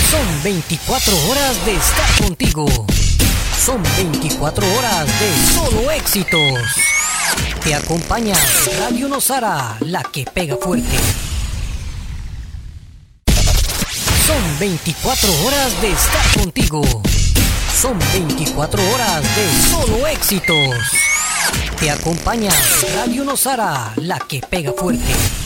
Son 24 horas de estar contigo. Son 24 horas de solo éxitos. Te acompaña Radio Nosara, la que pega fuerte. Son 24 horas de estar contigo. Son 24 horas de solo éxitos. Te acompaña Radio Nosara, la que pega fuerte.